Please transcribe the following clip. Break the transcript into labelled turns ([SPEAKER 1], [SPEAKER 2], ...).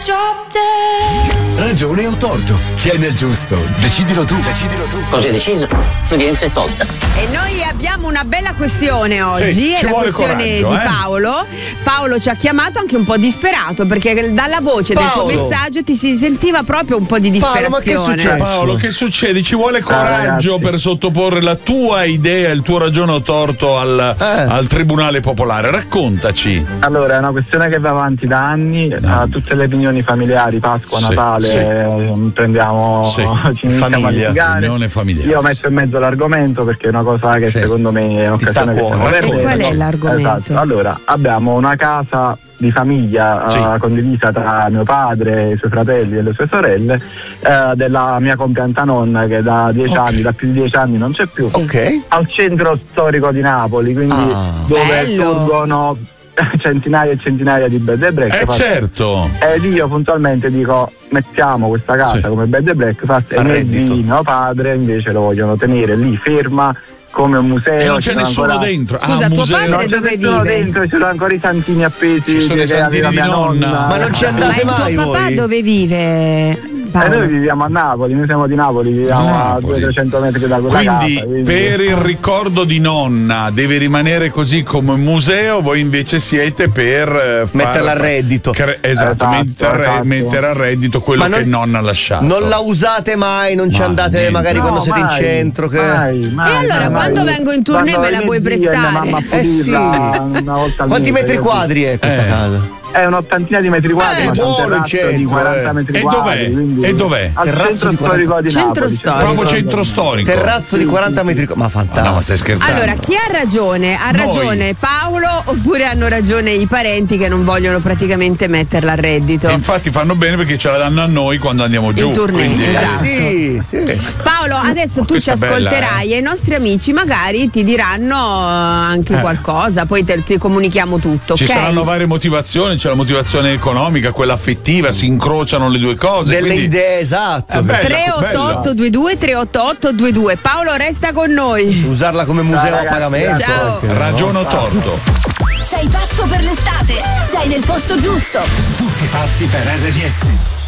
[SPEAKER 1] Ragione o torto? Chi è nel giusto? Decidilo tu.
[SPEAKER 2] Così è deciso, l'udienza è tolta.
[SPEAKER 3] E noi abbiamo una bella questione oggi,
[SPEAKER 4] Sì,
[SPEAKER 3] è la questione
[SPEAKER 4] coraggio,
[SPEAKER 3] di Paolo. Paolo ci ha chiamato anche un po' disperato perché dalla voce del tuo messaggio ti si sentiva proprio un po' di disperazione.
[SPEAKER 5] Paolo, ma che succede?
[SPEAKER 4] Paolo, che succede? Ci vuole coraggio per sottoporre la tua idea, il tuo ragione o torto al Tribunale Popolare. Raccontaci.
[SPEAKER 6] Allora, è una questione che va avanti da anni, a tutte le riunioni familiari, Pasqua, Natale, prendiamo, ci iniziamo a litigare.
[SPEAKER 4] Riunione familiare.
[SPEAKER 6] Io metto in mezzo l'argomento perché è una cosa che secondo me è un'occasione che siamo
[SPEAKER 3] E qual è l'argomento?
[SPEAKER 6] Esatto. Allora, abbiamo una casa di famiglia condivisa tra mio padre, i suoi fratelli e le sue sorelle, della mia compianta nonna che da 10 anni, da più di 10 anni non c'è più, al centro storico di Napoli, quindi dove sorgono centinaia e centinaia di bed and breakfast.
[SPEAKER 4] Certo.
[SPEAKER 6] Ed io puntualmente dico: mettiamo questa casa come bed and breakfast, e mio padre invece lo vogliono tenere lì ferma come un museo.
[SPEAKER 4] E non c'è nessuno dentro.
[SPEAKER 3] Scusa, tuo padre dove vive?
[SPEAKER 6] Dentro, ci sono ancora i santini appesi.
[SPEAKER 4] Ci sono i santini di nonna.
[SPEAKER 5] Ma non ci andate mai
[SPEAKER 3] tuo papà
[SPEAKER 5] voi?
[SPEAKER 3] dove vive?
[SPEAKER 6] Noi viviamo a Napoli, noi siamo di Napoli, viviamo a 200-300 metri da quella
[SPEAKER 4] quindi,
[SPEAKER 6] casa.
[SPEAKER 4] per il ricordo di nonna deve rimanere così come un museo, voi invece siete per
[SPEAKER 5] metterla a reddito.
[SPEAKER 4] Esatto, mettere a reddito quello che nonna ha lasciato.
[SPEAKER 5] Non la usate mai, non ci andate magari quando siete in centro.
[SPEAKER 6] Mai,
[SPEAKER 3] e allora quando vengo in tournée me la puoi prestare?
[SPEAKER 5] Quanti metri quadri è questa casa?
[SPEAKER 6] È un'ottantina di metri quadri, ma
[SPEAKER 5] buono il centro,
[SPEAKER 6] di 40 metri quadri.
[SPEAKER 4] E dov'è?
[SPEAKER 6] Al centro storico di Napoli.
[SPEAKER 4] Proprio centro storico.
[SPEAKER 5] Terrazzo di 40 metri quadri. Ma fantastico.
[SPEAKER 4] No, ma stai scherzando.
[SPEAKER 3] Allora, chi ha ragione? Ha ragione Paolo oppure hanno ragione i parenti che non vogliono praticamente metterla a reddito?
[SPEAKER 4] E infatti fanno bene perché ce la danno a noi quando andiamo giù.
[SPEAKER 3] In tournée,
[SPEAKER 4] quindi,
[SPEAKER 3] esatto. Paolo, adesso tu ci ascolterai e i nostri amici magari ti diranno anche qualcosa, poi ti comunichiamo tutto.
[SPEAKER 4] Ci saranno varie motivazioni, c'è la motivazione economica, quella affettiva, si incrociano le due cose.
[SPEAKER 5] Delle idee, esatto.
[SPEAKER 3] 388-22. Paolo, resta con noi.
[SPEAKER 5] Usarla come museo a pagamento.
[SPEAKER 3] Ciao.
[SPEAKER 4] Ragione o torto?
[SPEAKER 7] Sei pazzo per l'estate? Sei nel posto giusto.
[SPEAKER 1] Tutti pazzi per RDS.